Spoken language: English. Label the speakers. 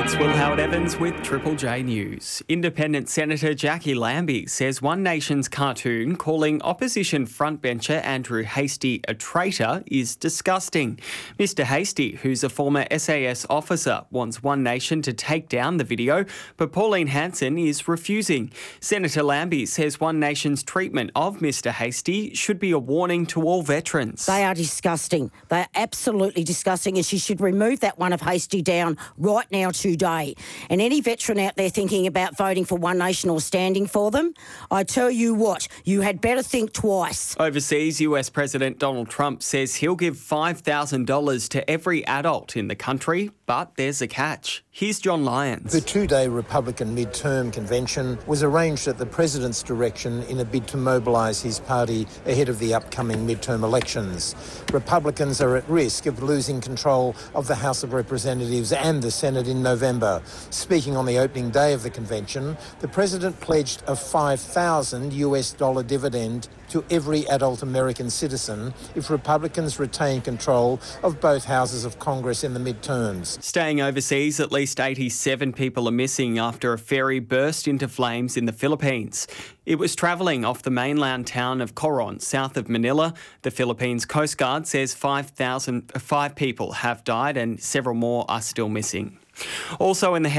Speaker 1: It's Will Howard Evans with Triple J News. Independent Senator Jackie Lambie says One Nation's cartoon calling opposition frontbencher Andrew Hastie a traitor is disgusting. Mr Hastie, who's a former SAS officer, wants One Nation to take down the video, but Pauline Hanson is refusing. Senator Lambie says One Nation's treatment of Mr Hastie should be a warning to all veterans.
Speaker 2: They are disgusting. They are absolutely disgusting, and she should remove that one of Hastie down right now today. And any veteran out there thinking about voting for One Nation or standing for them, I tell you what, you had better think twice.
Speaker 1: Overseas, US President Donald Trump says he'll give $5,000 to every adult in the country, but there's a catch. Here's John Lyons.
Speaker 3: The two-day Republican midterm convention was arranged at the president's direction in a bid to mobilise his party ahead of the upcoming midterm elections. Republicans are at risk of losing control of the House of Representatives and the Senate in November. Speaking on the opening day of the convention, the president pledged a $5,000 dividend to every adult American citizen if Republicans retain control of both houses of Congress in the midterms.
Speaker 1: Staying overseas, at least 87 people are missing after a ferry burst into flames in the Philippines. It was travelling off the mainland town of Coron, south of Manila. The Philippines Coast Guard says 5 people have died and several more are still missing. Also in the